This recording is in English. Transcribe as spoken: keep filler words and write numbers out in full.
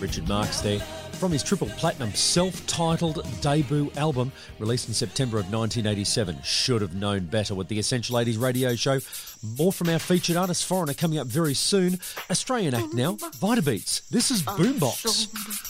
Richard Marx there, from his triple platinum self-titled debut album released in September of nineteen eighty-seven. Should have known better with the Essential eighties radio show. More from our featured artist Foreigner coming up very soon. Australian act now, Vitabeats. This is Boombox.